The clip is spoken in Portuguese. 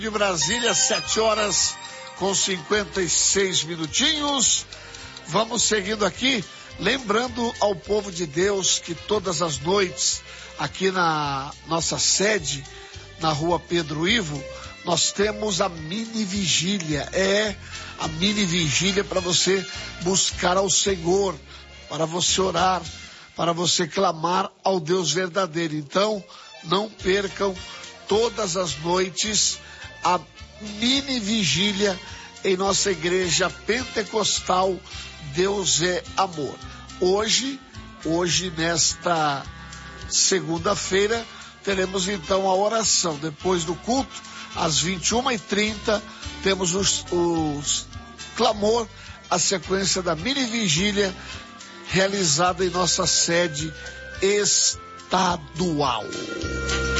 De Brasília, 7h56. Vamos seguindo aqui, lembrando ao povo de Deus que todas as noites, aqui na nossa sede, na rua Pedro Ivo, nós temos a mini vigília. A mini vigília para você buscar ao Senhor, para você orar, para você clamar ao Deus verdadeiro. Então, não percam todas as noites a mini vigília em nossa igreja pentecostal Deus é Amor. Hoje nesta segunda-feira, teremos então a oração. Depois do culto, às 21h30, temos os clamor, a sequência da mini vigília realizada em nossa sede estadual.